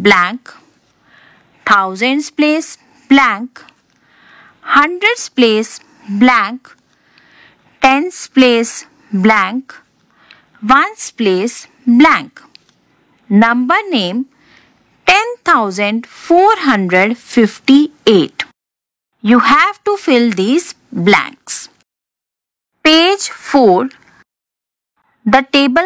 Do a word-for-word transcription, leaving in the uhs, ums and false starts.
blank, thousands place blank, hundreds place blank, tens place blank, ones place blank. Number name ten thousand four hundred fifty-eight. You have to fill these blanks. Page four. The table